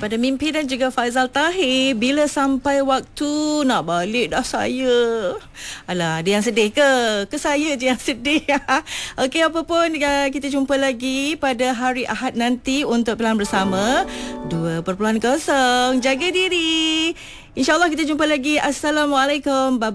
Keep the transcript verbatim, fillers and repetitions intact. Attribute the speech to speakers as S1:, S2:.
S1: daripada Mimpi dan juga Faizal Tahir. Bila sampai waktu nak balik dah saya. Alah, dia yang sedih ke? Ke saya je yang sedih? Okey, apa pun kita jumpa lagi pada hari Ahad nanti untuk Pilihan Bersama dua perpuluhan kosong. Jaga diri. InsyaAllah kita jumpa lagi. Assalamualaikum. Bye.